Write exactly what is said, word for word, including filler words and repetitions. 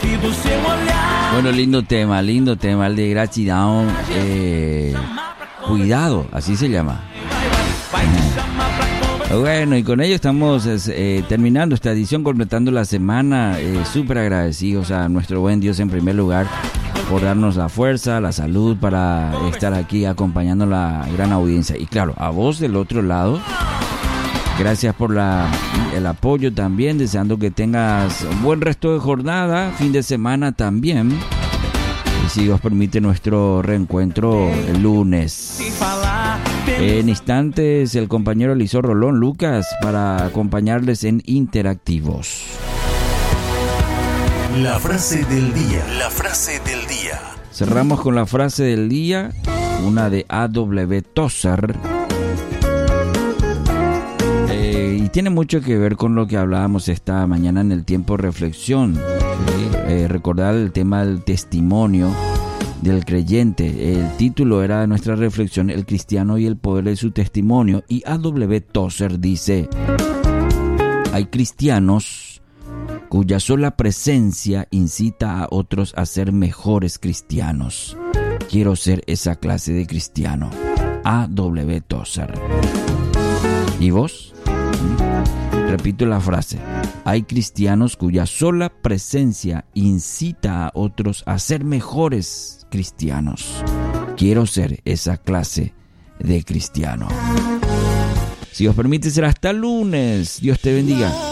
Bueno, lindo tema, lindo tema, el de Gratidão. Eh, cuidado, así se llama. Bueno, y con ello estamos eh, terminando esta edición, completando la semana. Eh, Súper agradecidos a nuestro buen Dios en primer lugar por darnos la fuerza, la salud para estar aquí acompañando la gran audiencia. Y claro, a vos del otro lado, gracias por la, el apoyo también, deseando que tengas un buen resto de jornada, fin de semana también. Y si Dios permite, nuestro reencuentro el lunes. En instantes, el compañero Eliseo Rolón Lucas para acompañarles en Interactivos. La frase del día. La frase del día. Cerramos con la frase del día, una de A W Tozer. Eh, y tiene mucho que ver con lo que hablábamos esta mañana en el tiempo de reflexión. ¿Sí? Eh, recordar el tema del testimonio del creyente. El título era de nuestra reflexión, el cristiano y el poder de su testimonio. Y A W Tozer dice: hay cristianos cuya sola presencia incita a otros a ser mejores cristianos. Quiero ser esa clase de cristiano. A W Tozer. ¿Y vos? Repito la frase. Hay cristianos cuya sola presencia incita a otros a ser mejores cristianos. Quiero ser esa clase de cristiano. Si os permite, será hasta lunes. Dios te bendiga.